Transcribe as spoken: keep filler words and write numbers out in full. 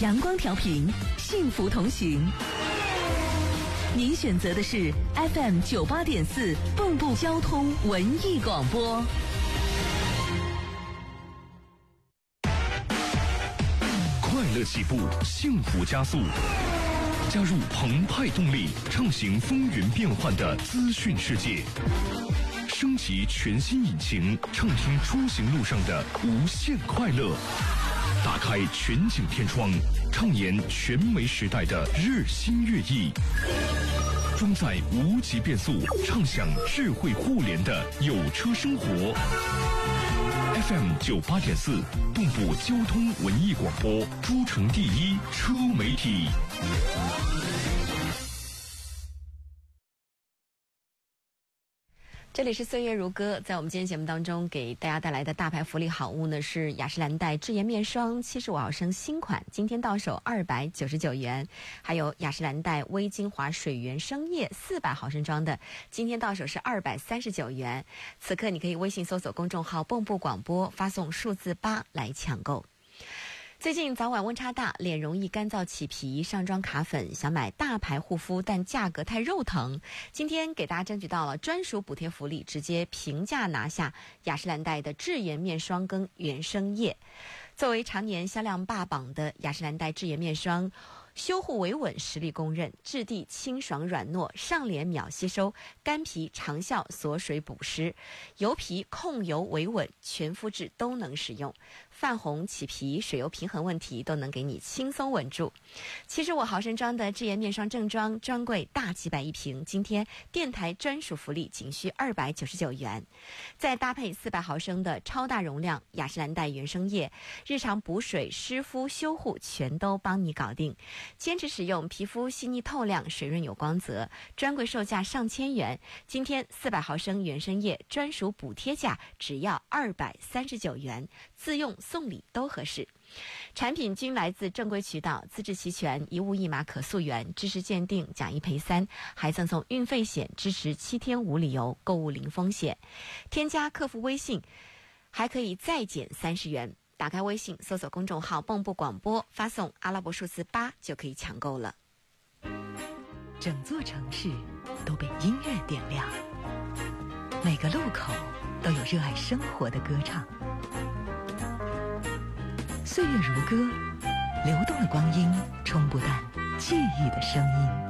阳光调频，幸福同行。您选择的是 F M 九八点四蚌埠交通文艺广播。 快乐起步，幸福加速。加入澎湃动力，畅行风云变幻的资讯世界。升级全新引擎，畅听出行路上的无限快乐。打开全景天窗，畅言全媒时代的日新月异。装载无极变速，畅享智慧互联的有车生活。F M 九八点四，蚌埠交通文艺广播，诸城第一车媒体。 这里是岁月如歌，在我们今天节目当中给大家带来的大牌福利好物呢是雅诗兰黛智颜面霜七十五毫升新款，今天到手二百九十九元，还有雅诗兰黛微精华水原生液四百毫升装的，今天到手是二百三十九元。此刻你可以微信搜索公众号蚌埠广播，发送数字八来抢购。最近早晚温差大，脸容易干燥起皮，上妆卡粉，想买大牌护肤但价格太肉疼。今天给大家争取到了专属补贴福利，直接平价拿下雅诗兰黛的智颜面霜跟原生液。作为常年销量霸榜的雅诗兰黛智颜面霜，修护维稳实力公认，质地清爽软糯，上脸秒吸收，干皮长效锁水补湿，油皮控油维稳，全肤质都能使用，泛红起皮水油平衡问题都能给你轻松稳住。七十五毫升装的智颜面霜正装专柜大几百一瓶，今天电台专属福利仅需二百九十九元，再搭配四百毫升的超大容量雅诗兰黛原生液，日常补水湿敷修护全都帮你搞定。坚持使用，皮肤细腻透亮，水润有光泽，专柜售价上千元，今天四百毫升原生液专属补贴价只要二百三十九元，自用送礼都合适。产品均来自正规渠道，资质齐全，一物一码可溯源，知识鉴定，讲一赔三，还赠送运费险，支持七天无理由，购物零风险。添加客服微信还可以再减三十元。打开微信，搜索公众号蚌埠广播，发送阿拉伯数字八就可以抢购了。 整座城市都被音乐点亮，每个路口都有热爱生活的歌唱。岁月如歌，流动的光阴冲不淡记忆的声音。